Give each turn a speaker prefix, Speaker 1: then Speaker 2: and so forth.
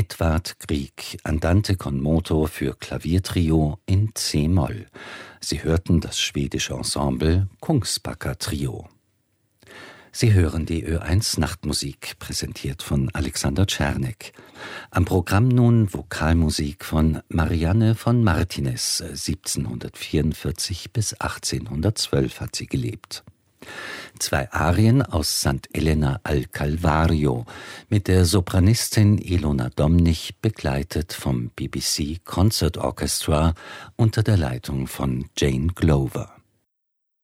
Speaker 1: Edvard Grieg, Andante con moto für Klaviertrio in c-Moll. Sie hörten das schwedische Ensemble Kungsbacka Trio. Sie hören die Ö1 Nachtmusik, präsentiert von Alexander Czernek. Am Programm nun Vokalmusik von Marianne von Martinez. 1744 bis 1812 hat sie gelebt. 2 Arien aus St. Elena al Calvario mit der Sopranistin Ilona Domnich, begleitet vom BBC Concert Orchestra unter der Leitung von Jane Glover.